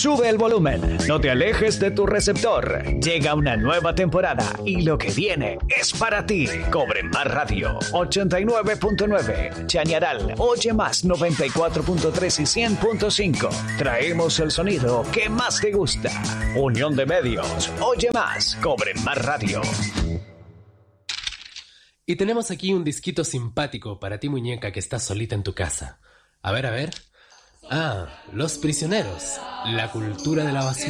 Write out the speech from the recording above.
Sube el volumen, no te alejes de tu receptor. Llega una nueva temporada y lo que viene es para ti. Cobre Más Radio 89.9, Chañaral, Oye Más 94.3 y 100.5. Traemos el sonido que más te gusta. Unión de Medios, Oye Más, Cobre Más Radio. Y tenemos aquí un disquito simpático para ti, muñeca, que estás solita en tu casa. A ver. Ah, Los Prisioneros, la cultura de la basura.